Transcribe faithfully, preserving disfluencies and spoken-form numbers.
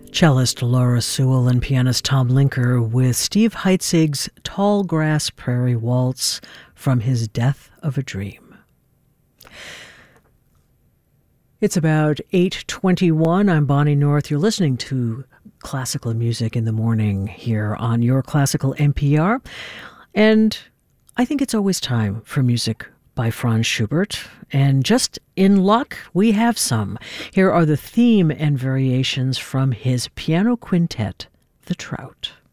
Cellist Laura Sewell and pianist Tom Linker with Steve Heitzig's Tall Grass Prairie Waltz from his Death of a Dream. It's about eight twenty-one. I'm Bonnie North. You're listening to Classical Music in the Morning here on your Classical N P R. And I think it's always time for music by Franz Schubert. And just in luck, we have some. Here are the theme and variations from his piano quintet, The Trout.